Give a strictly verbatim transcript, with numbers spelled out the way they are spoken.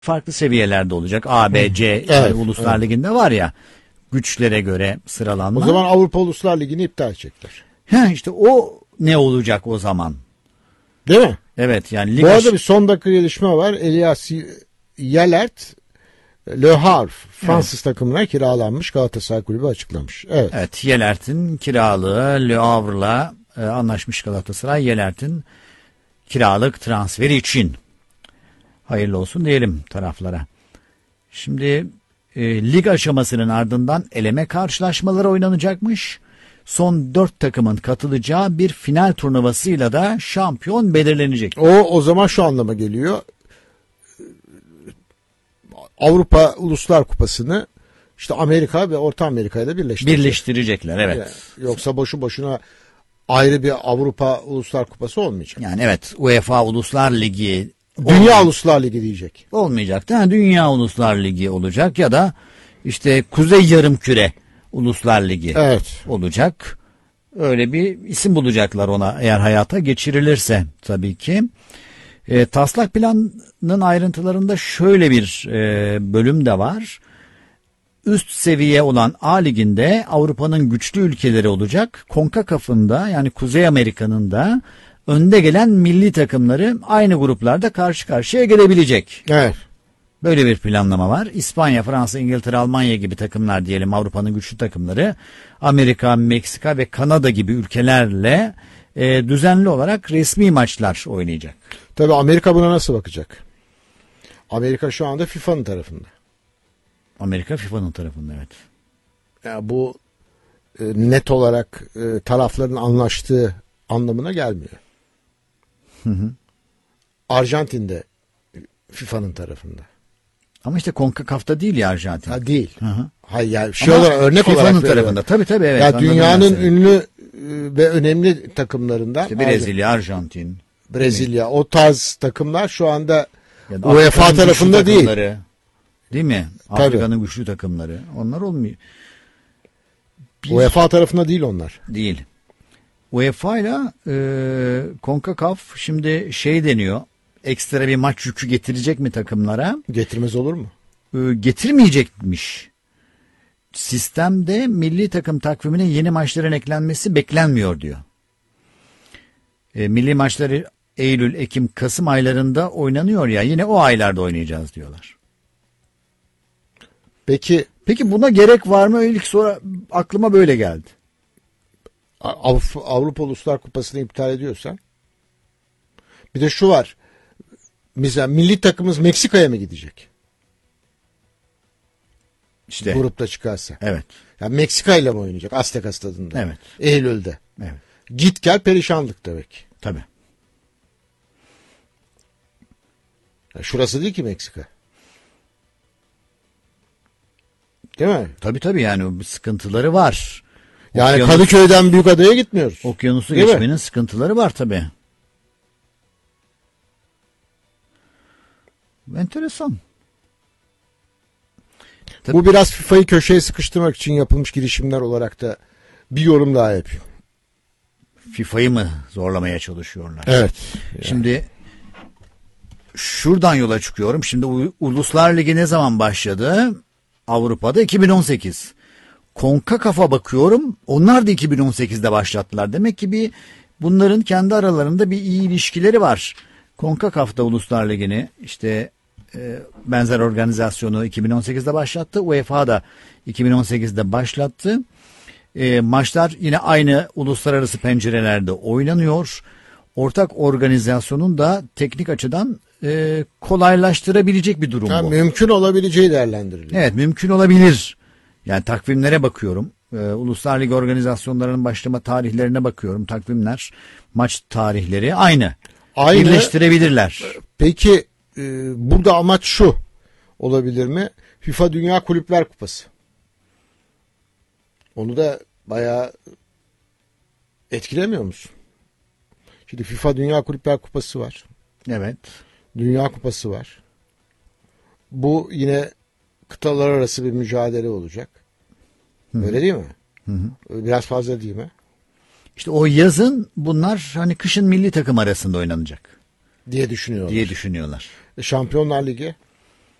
farklı seviyelerde olacak. A, B, C Evet, yani Uluslar evet. Ligi'nde var ya, güçlere göre sıralanma. O zaman Avrupa Uluslar Ligi'ni iptal edecekler. Heh, işte o ne olacak o zaman? Değil mi? Evet yani lig Bu aş- arada bir son dakika gelişme var. Elias Yelert Le Havre Fransız evet. takımına kiralanmış, Galatasaray Kulübü açıklamış. Evet. Evet, Yelert'in kiralığı Le Havre'la e, anlaşmış Galatasaray, Yelert'in kiralık transferi için. Hayırlı olsun diyelim taraflara. Şimdi e, lig aşamasının ardından eleme karşılaşmaları oynanacakmış. Son dört takımın katılacağı bir final turnuvasıyla da şampiyon belirlenecek. O o zaman şu anlama geliyor. Avrupa Uluslar Kupası'nı işte Amerika ve Orta Amerika ile birleştirecek. Birleştirecekler, evet. Yani, yoksa boşu boşuna ayrı bir Avrupa Uluslar Kupası olmayacak. Yani evet, UEFA Uluslar Ligi, Dünya olmayacak. Uluslar Ligi diyecek. Olmayacak. Yani Dünya Uluslar Ligi olacak ya da işte Kuzey Yarımküre Uluslar Ligi evet. olacak. Öyle bir isim bulacaklar ona, eğer hayata geçirilirse tabii ki. E, taslak planın ayrıntılarında şöyle bir e, bölüm de var. Üst seviye olan A Ligi'nde Avrupa'nın güçlü ülkeleri olacak. CONCACAF'ın da, yani Kuzey Amerika'nın da önde gelen milli takımları aynı gruplarda karşı karşıya gelebilecek. Evet. Böyle bir planlama var. İspanya, Fransa, İngiltere, Almanya gibi takımlar diyelim, Avrupa'nın güçlü takımları, Amerika, Meksika ve Kanada gibi ülkelerle e, düzenli olarak resmi maçlar oynayacak. Tabii Amerika buna nasıl bakacak? Amerika şu anda FIFA'nın tarafında. Amerika FIFA'nın tarafında, evet. Ya bu e, net olarak e, tarafların anlaştığı anlamına gelmiyor. Hı hı. Arjantin de FIFA'nın tarafında. Ama işte CONCACAF'ta değil ya Arjantin. Ha, değil. Hı hı. Hayır yani şey Ama olarak örnek FIFA'nın olarak tarafında. Tabii tabii, evet. Ya dünyanın ünlü e, ve önemli takımlarından işte Brezilya, Arjantin, Brezilya, o tarz takımlar şu anda ya UEFA tarafında değil. Değil mi? Tabii. Afrika'nın güçlü takımları. Onlar olmuyor. Bir, UEFA tarafında değil onlar. Değil. UEFA ile e, CONCACAF şimdi şey deniyor. Ekstra bir maç yükü getirecek mi takımlara? Getirmez olur mu? E, getirmeyecekmiş. Sistemde milli takım takvimine yeni maçların eklenmesi beklenmiyor diyor. E, milli maçları Eylül, Ekim, Kasım aylarında oynanıyor ya, yine o aylarda oynayacağız diyorlar. Peki Peki buna gerek var mı? İlk sonra aklıma böyle geldi. Avrupa, Avrupa Uluslar Kupası'nı iptal ediyorsan, bir de şu var. Mesela milli takımımız Meksika'ya mı gidecek? İşte. Grupta çıkarsa. Evet. Yani Meksika ile mi oynayacak? Azteca stadında. Evet. Eylül'de. Evet. Git gel perişanlık demek. Tabii. Ya şurası değil ki Meksika. Değil mi? Tabii tabii, yani sıkıntıları var. Yani Okyanus, Kadıköy'den Büyükada'ya gitmiyoruz. Okyanusu değil geçmenin mi? sıkıntıları var tabii. Enteresan. Tabii. Bu biraz FIFA'yı köşeye sıkıştırmak için yapılmış girişimler olarak da bir yorum daha yapayım. FIFA'yı mı zorlamaya çalışıyorlar? Evet. Yani. Şimdi şuradan yola çıkıyorum. Şimdi Uluslar Ligi ne zaman başladı? Avrupa'da iki bin on sekiz. CONCACAF'a bakıyorum. Onlar da iki bin on sekizde başlattılar. Demek ki bir bunların kendi aralarında bir iyi ilişkileri var. CONCACAF'da Uluslar Ligi'ni işte e, benzer organizasyonu iki bin on sekizde başlattı. UEFA da iki bin on sekizde başlattı. E, maçlar yine aynı uluslararası pencerelerde oynanıyor. Ortak organizasyonun da teknik açıdan e, kolaylaştırabilecek bir durum yani bu. Mümkün olabileceği değerlendiriliyor. Evet, mümkün olabilir. Yani takvimlere bakıyorum. Ee, Uluslar Ligi organizasyonlarının başlama tarihlerine bakıyorum. Takvimler, maç tarihleri aynı. Aynı. Birleştirebilirler. Peki e, burada amaç şu olabilir mi? FIFA Dünya Kulüpler Kupası. Onu da bayağı etkilemiyor musun? Şimdi FIFA Dünya Kulüpler Kupası var. Evet. Dünya Kupası var. Bu yine kıtalar arası bir mücadele olacak. Hı. Öyle değil mi? Hı hı. Biraz fazla değil mi? İşte o yazın bunlar hani kışın milli takım arasında oynanacak diye düşünüyorlar. Diye düşünüyorlar. Şampiyonlar Ligi